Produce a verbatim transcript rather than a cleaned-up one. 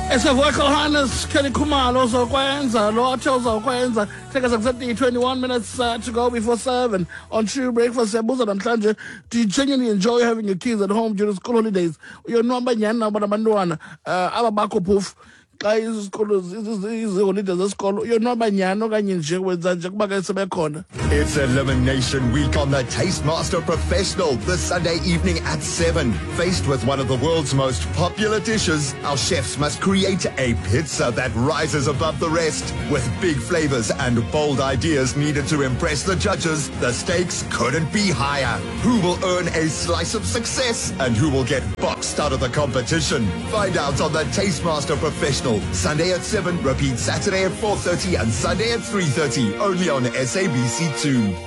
Esevocal Highness Kelly Kumalo uzokwenza lotho uzokwenza hlekeza kusethi twenty-one minutes uh, to go before seven on True Breakfast. Siyabuza namhlanje, do you genuinely enjoy having your kids at home during school holidays? Uyonwaba nyani nabo nabantwana uh, ababakho phofu xa izikolo iziholidays zesikolo uyonwaba nyani okanye nje wenza nje kuba ke sebekhona? It's Elimination Week on the Tastemaster Professional this Sunday evening at seven. Faced with one of the world's most popular dishes, our chefs must create a pizza that rises above the rest. With big flavors and bold ideas needed to impress the judges, the stakes couldn't be higher. Who will earn a slice of success and who will get boxed out of the competition? Find out on the Tastemaster Professional. Sunday at seven, repeat Saturday at four thirty and Sunday at three thirty, only on S A B C two.